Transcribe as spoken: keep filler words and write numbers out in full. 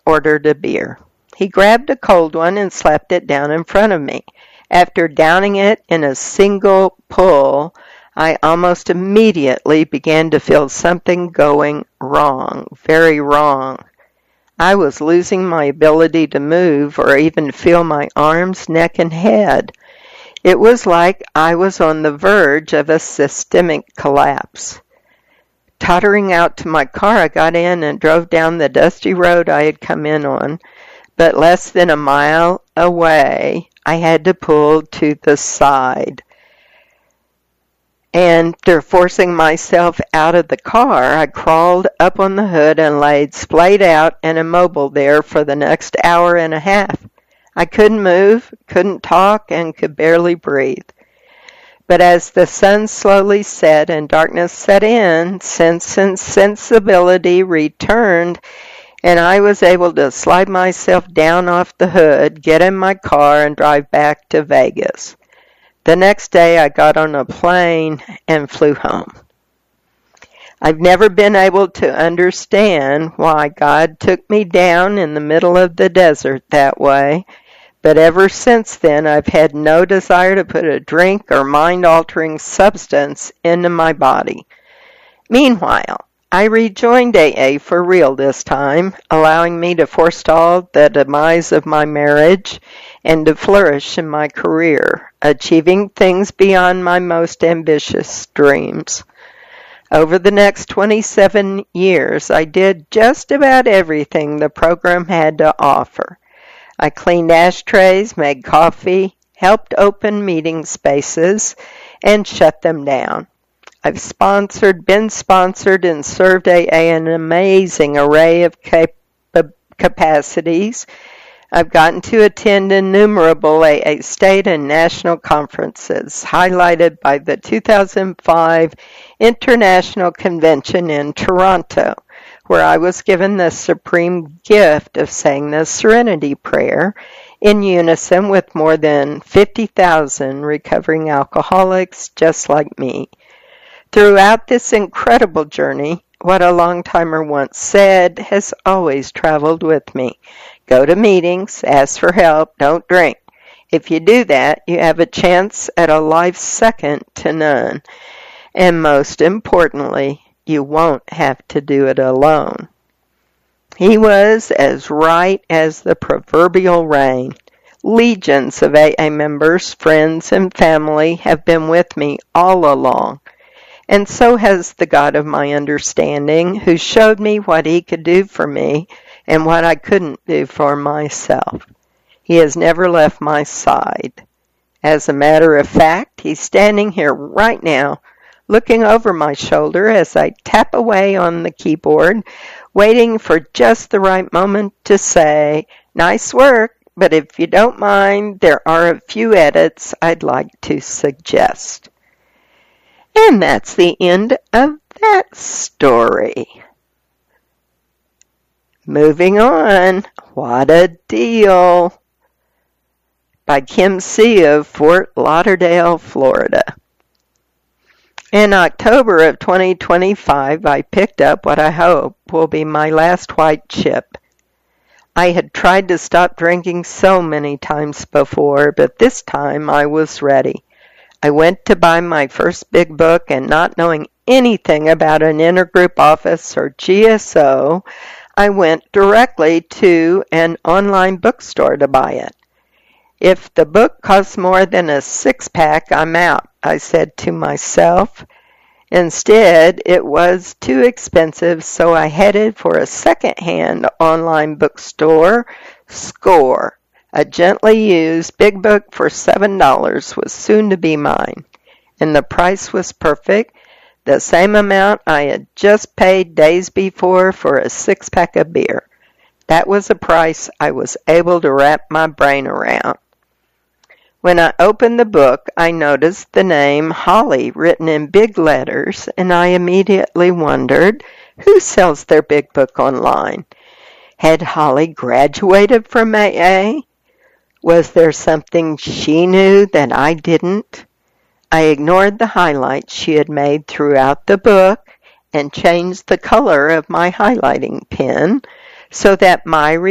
ordered a beer. He grabbed a cold one and slapped it down in front of me. After downing it in a single pull, I almost immediately began to feel something going wrong, very wrong. I was losing my ability to move or even feel my arms, neck, and head. It was like I was on the verge of a systemic collapse. Tottering out to my car, I got in and drove down the dusty road I had come in on, but less than a mile away, I had to pull to the side. And after forcing myself out of the car, I crawled up on the hood and laid splayed out and immobile there for the next hour and a half. I couldn't move, couldn't talk, and could barely breathe. But as the sun slowly set and darkness set in, sense and sensibility returned, and I was able to slide myself down off the hood, get in my car, and drive back to Vegas. The next day I got on a plane and flew home. I've never been able to understand why God took me down in the middle of the desert that way, but ever since then I've had no desire to put a drink or mind-altering substance into my body. Meanwhile, I rejoined A A for real this time, allowing me to forestall the demise of my marriage and to flourish in my career, achieving things beyond my most ambitious dreams. Over the next twenty-seven years, I did just about everything the program had to offer. I cleaned ashtrays, made coffee, helped open meeting spaces, and shut them down. I've sponsored, been sponsored, and served A A an amazing array of cap- capacities. I've gotten to attend innumerable A A state and national conferences, highlighted by the two thousand five International Convention in Toronto, where I was given the supreme gift of saying the Serenity Prayer in unison with more than fifty thousand recovering alcoholics just like me. Throughout this incredible journey, what a long-timer once said has always traveled with me. Go to meetings, ask for help, don't drink. If you do that, you have a chance at a life second to none. And most importantly, you won't have to do it alone. He was as right as the proverbial rain. Legions of A A members, friends, and family have been with me all along. And so has the God of my understanding, who showed me what he could do for me and what I couldn't do for myself. He has never left my side. As a matter of fact, he's standing here right now, looking over my shoulder as I tap away on the keyboard, waiting for just the right moment to say, "Nice work, but if you don't mind, there are a few edits I'd like to suggest." And that's the end of that story. Moving on, What a Deal by Kim C. of Fort Lauderdale, Florida. In October of twenty twenty-five, I picked up what I hope will be my last white chip. I had tried to stop drinking so many times before, but this time I was ready. I went to buy my first big book, and not knowing anything about an intergroup office or G S O, I went directly to an online bookstore to buy it. If the book costs more than a six-pack, I'm out, I said to myself. Instead, it was too expensive, so I headed for a second-hand online bookstore, Score. A gently used big book for seven dollars was soon to be mine, and the price was perfect, the same amount I had just paid days before for a six-pack of beer. That was a price I was able to wrap my brain around. When I opened the book, I noticed the name Holly written in big letters, and I immediately wondered, who sells their big book online? Had Holly graduated from A A? Was there something she knew that I didn't? I ignored the highlights she had made throughout the book and changed the color of my highlighting pen so that my